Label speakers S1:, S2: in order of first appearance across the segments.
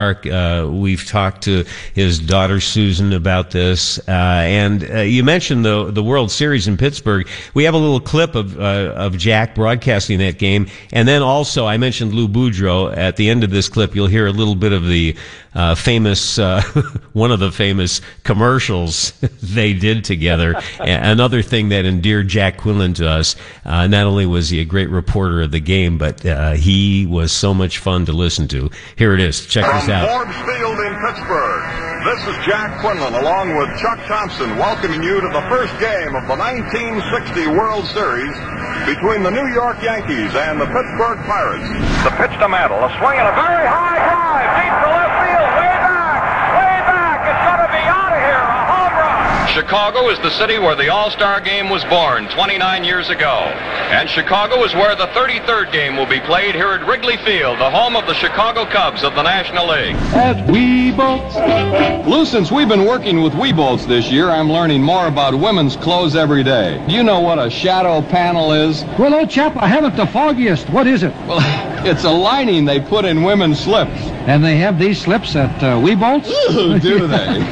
S1: We've talked to his daughter Susan about this, and you mentioned the World Series in Pittsburgh. We have a little clip of Jack broadcasting that game, and then also I mentioned Lou Boudreau. At the end of this clip, you'll hear a little bit of the famous one of the famous commercials they did together. Another thing that endeared Jack Quinlan to us. Not only was he a great reporter of the game, but he was so much fun to listen to. Here it is. Check this out.
S2: Forbes Field in Pittsburgh, this is Jack Quinlan along with Chuck Thompson welcoming you to the first game of the 1960 World Series between the New York Yankees and the Pittsburgh Pirates. The pitch to Mantle, a swing and a very high drive, deep to left field, way back, it's going to be out of here, a home run.
S3: Chicago is the city where the All-Star Game was born 29 years ago. And Chicago is where the 33rd game will be played here at Wrigley Field, the home of the Chicago Cubs of the National League.
S4: At Weebolts. Lou, since we've been working with Weebolts this year, I'm learning more about women's clothes every day. Do you know what a shadow panel is?
S5: Well, old chap, I haven't the foggiest. What is it?
S4: Well, it's a lining they put in women's slips.
S5: And they have these slips at Weebolts?
S4: Ooh, do they?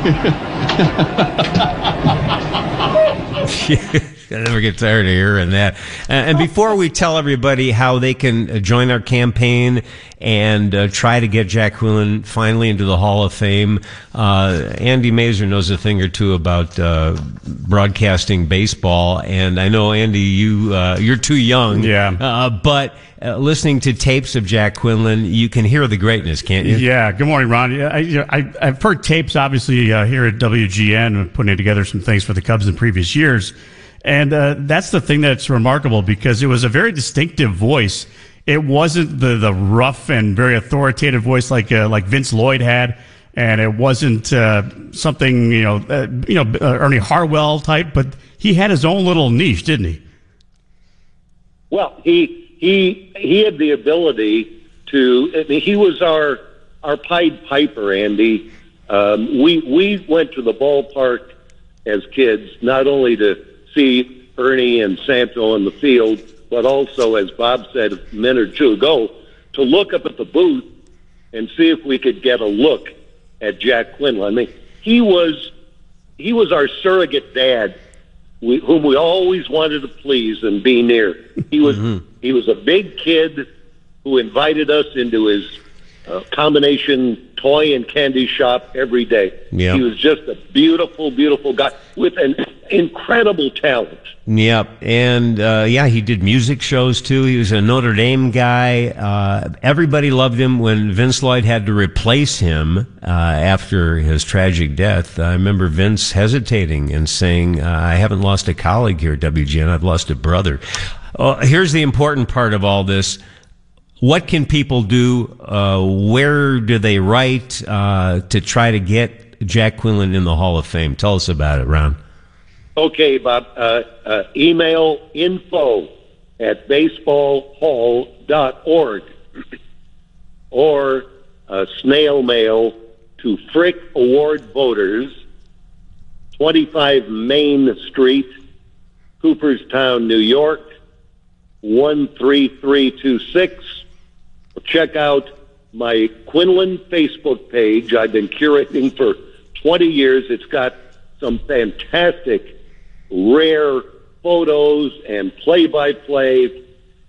S1: I never get tired of hearing that. And before we tell everybody how they can join our campaign and try to get Jack Quinlan finally into the Hall of Fame, Andy Mazer knows a thing or two about broadcasting baseball. And I know, Andy, you're too young.
S6: Yeah.
S1: But listening to tapes of Jack Quinlan, you can hear the greatness, can't you?
S6: Yeah. Good morning, Ron. I've heard tapes, obviously, here at WGN, putting together some things for the Cubs in previous years. And that's the thing that's remarkable, because it was a very distinctive voice. It wasn't the rough and very authoritative voice like Vince Lloyd had, and it wasn't something Ernie Harwell type. But he had his own little niche, didn't he?
S7: Well, he had the ability to. I mean, he was our Pied Piper, Andy. We went to the ballpark as kids not only to see Ernie and Santo in the field, but also, as Bob said a minute or two ago, to look up at the booth and see if we could get a look at Jack Quinlan. I mean, he was our surrogate dad, whom we always wanted to please and be near. He was he was a big kid who invited us into his combination toy and candy shop every day.
S1: Yep.
S7: He was just a beautiful, beautiful guy with an incredible talent.
S1: Yep. And, he did music shows, too. He was a Notre Dame guy. Everybody loved him when Vince Lloyd had to replace him after his tragic death. I remember Vince hesitating and saying, I haven't lost a colleague here at WGN. I've lost a brother. Here's the important part of all this. What can people do? Where do they write to try to get Jack Quinlan in the Hall of Fame? Tell us about it, Ron.
S7: Okay, Bob. Email info@baseballhall.org or snail mail to Frick Award Voters, 25 Main Street, Cooperstown, New York, 13326. Check out my Quinlan Facebook page. I've been curating for 20 years. It's got some fantastic, rare photos and play-by-play.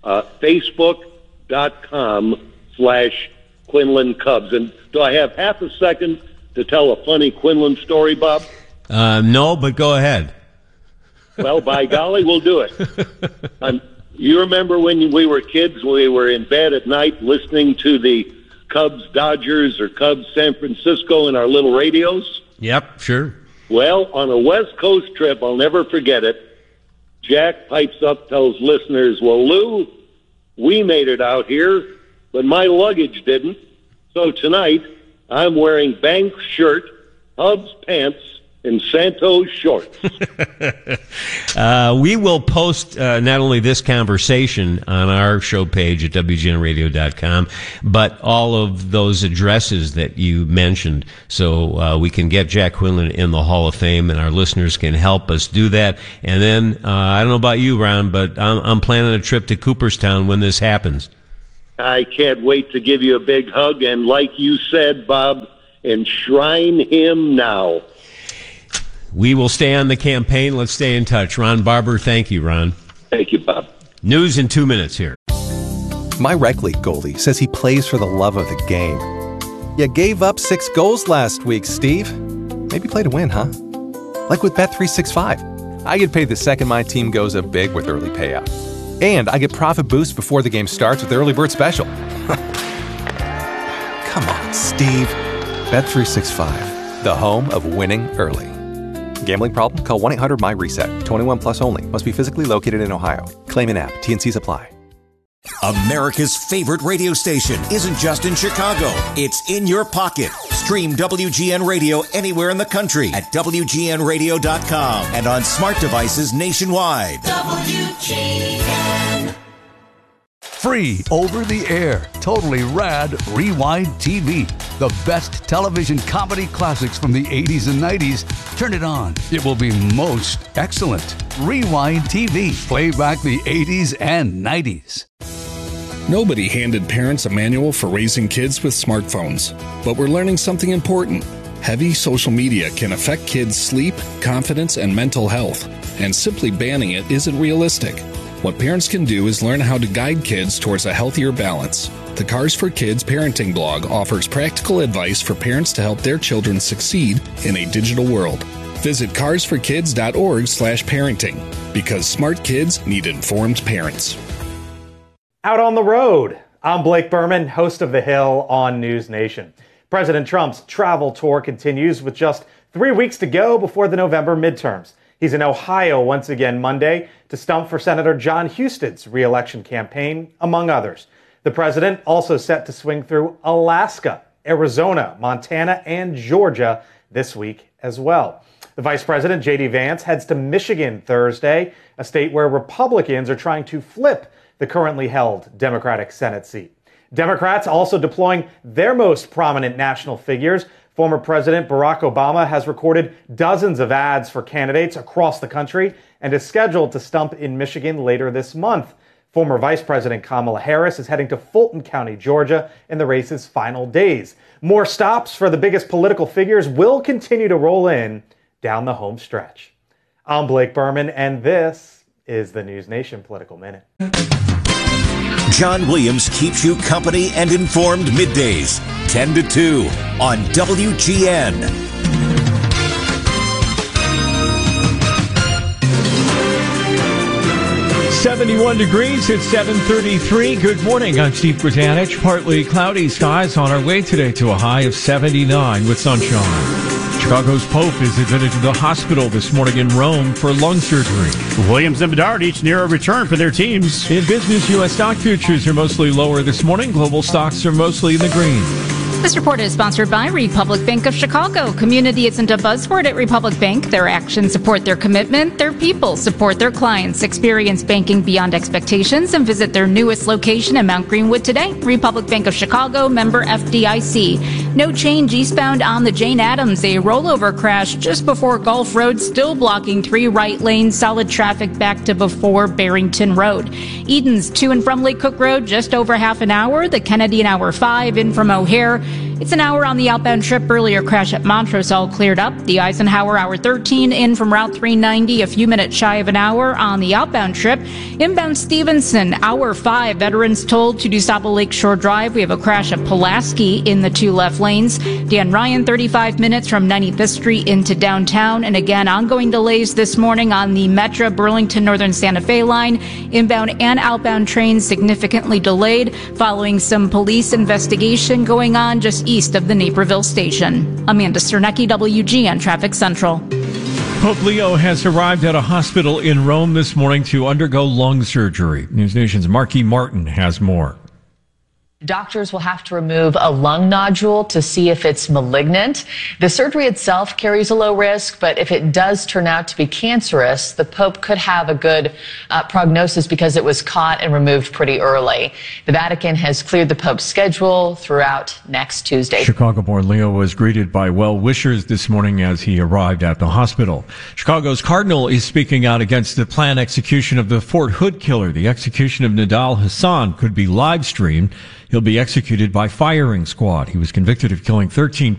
S7: Facebook.com/Quinlan Cubs. And do I have half a second to tell a funny Quinlan story, Bob?
S1: No, but go ahead.
S7: Well, by golly, we'll do it. You remember when we were kids, we were in bed at night listening to the Cubs Dodgers or Cubs San Francisco in our little radios?
S1: Yep, sure.
S7: Well, on a West Coast trip, I'll never forget it, Jack pipes up, tells listeners, well, Lou, we made it out here, but my luggage didn't. So tonight, I'm wearing Banks shirt, Hubs pants, and Santos shorts.
S1: We will post not only this conversation on our show page at WGNradio.com, but all of those addresses that you mentioned, so we can get Jack Quinlan in the Hall of Fame, and our listeners can help us do that. And then, I don't know about you, Ron, but I'm planning a trip to Cooperstown when this happens.
S7: I can't wait to give you a big hug. And like you said, Bob, enshrine him now.
S1: We will stay on the campaign. Let's stay in touch. Ron Barber, thank you, Ron.
S7: Thank you, Bob.
S1: News in 2 minutes here.
S8: My rec league goalie says he plays for the love of the game. You gave up 6 goals last week, Steve. Maybe play to win, huh? Like with Bet365. I get paid the second my team goes up big with early payout. And I get profit boost before the game starts with the early bird special. Come on, Steve. Bet365, the home of winning early. Gambling problem? Call 1-800-MY-RESET. 21 plus only. Must be physically located in Ohio. Claim in app. T&Cs apply.
S9: America's favorite radio station isn't just in Chicago. It's in your pocket. Stream WGN Radio anywhere in the country at WGNradio.com and on smart devices nationwide. WGN.
S10: Free over the air, totally rad Rewind TV. The best television comedy classics from the 80s and 90s. Turn it on. It will be most excellent. Rewind TV. Play back the 80s and 90s.
S11: Nobody handed parents a manual for raising kids with smartphones. But we're learning something important. Heavy social media can affect kids' sleep, confidence, and mental health. And simply banning it isn't realistic. What parents can do is learn how to guide kids towards a healthier balance. The Cars for Kids parenting blog offers practical advice for parents to help their children succeed in a digital world. Visit carsforkids.org/parenting because smart kids need informed parents.
S12: Out on the road. I'm Blake Berman, host of The Hill on News Nation. President Trump's travel tour continues with just 3 weeks to go before the November midterms. He's in Ohio once again Monday to stump for Senator John Huston's re-election campaign, among others. The president also set to swing through Alaska, Arizona, Montana, and Georgia this week as well. The Vice President, J.D. Vance, heads to Michigan Thursday, a state where Republicans are trying to flip the currently held Democratic Senate seat. Democrats also deploying their most prominent national figures. Former President Barack Obama has recorded dozens of ads for candidates across the country and is scheduled to stump in Michigan later this month. Former Vice President Kamala Harris is heading to Fulton County, Georgia, in the race's final days. More stops for the biggest political figures will continue to roll in down the home stretch. I'm Blake Berman, and this is the News Nation Political Minute.
S9: John Williams keeps you company and informed middays, 10 to 2 on WGN.
S13: 71 degrees at 7:33. Good morning. I'm Steve Britanich. Partly cloudy skies on our way today to a high of 79 with sunshine. Chicago's Pope is admitted to the hospital this morning in Rome for lung surgery.
S6: Williams and Bedard each near a return for their teams.
S13: In business, U.S. stock futures are mostly lower this morning. Global stocks are mostly in the green.
S14: This report is sponsored by Republic Bank of Chicago. Community isn't a buzzword at Republic Bank. Their actions support their commitment. Their people support their clients. Experience banking beyond expectations and visit their newest location in Mount Greenwood today. Republic Bank of Chicago, member FDIC. No change eastbound on the Jane Addams. A rollover crash just before Gulf Road, still blocking 3 right lanes. Solid traffic back to before Barrington Road. Edens to and from Lake Cook Road, just over half an hour. The Kennedy an hour 5 in from O'Hare. It's an hour on the outbound trip. Earlier crash at Montrose all cleared up. The Eisenhower hour 13 in from Route 390, a few minutes shy of an hour on the outbound trip. Inbound Stevenson, hour 5. Veterans told to DuSable Lakeshore Drive. We have a crash at Pulaski in the 2 left lanes. Dan Ryan, 35 minutes from 95th Street into downtown. And again, ongoing delays this morning on the Metra Burlington Northern Santa Fe line. Inbound and outbound trains significantly delayed following some police investigation going on just east of the Naperville station. Amanda Sternecki, WGN Traffic Central.
S13: Pope Leo has arrived at a hospital in Rome this morning to undergo lung surgery. News Nation's Marky Martin has more.
S15: Doctors will have to remove a lung nodule to see if it's malignant. The surgery itself carries a low risk, but if it does turn out to be cancerous, the Pope could have a good prognosis because it was caught and removed pretty early. The Vatican has cleared the Pope's schedule throughout next Tuesday.
S13: Chicago-born Leo was greeted by well-wishers this morning as he arrived at the hospital. Chicago's Cardinal is speaking out against the planned execution of the Fort Hood killer. The execution of Nidal Hasan could be live-streamed. He'll be executed by firing squad. He was convicted of killing 13